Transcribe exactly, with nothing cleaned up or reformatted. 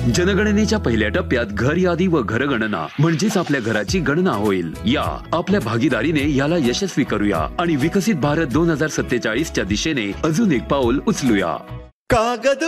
जनगणनेच्या पहिल्या टप्प्यात घर यादी व घरगणना म्हणजेच आपल्या घराची गणना होईल. या आपल्या भागीदारीने याला यशस्वी करूया आणि विकसित भारत दोन हजार सत्तेचाळीस च्या दिशेने अजून एक पाऊल उचलूया. कागद